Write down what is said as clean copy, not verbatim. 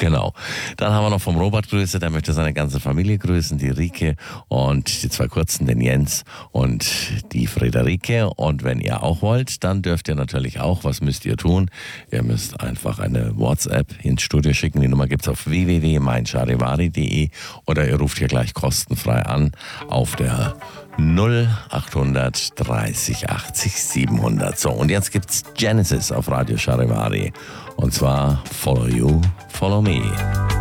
Genau. Dann haben wir noch vom Robert Grüße, der möchte seine ganze Familie grüßen, die Rike und die zwei Kurzen, den Jens und die Friederike. Und wenn ihr auch wollt, dann dürft ihr natürlich auch, was müsst ihr tun? Ihr müsst einfach eine WhatsApp ins Studio schicken. Die Nummer gibt's auf www.meincharivari.de oder ihr ruft hier gleich kostenfrei an auf der 0800 30 80 700. So, und jetzt gibt's Genesis auf Radio Charivari. Und zwar Follow You, Follow Me.